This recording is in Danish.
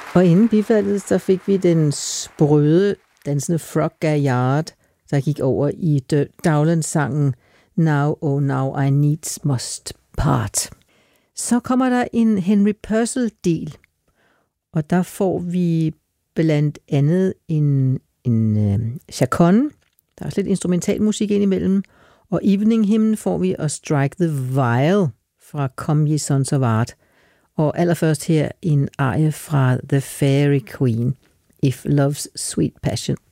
Og inden bifaldet, så fik vi den sprøde, dansende Frog Gaillard, der gik over i Dowland-sangen Now, oh now I needs must part. Så kommer der en Henry Purcell-del, og der får vi blandt andet en chaconne, der er også lidt instrumentalmusik indimellem, og Evening Hymn får vi og Strike the Viol fra Come Ye Sons of Art, og allerførst her en arie fra The Fairy Queen, If Love's Sweet Passion.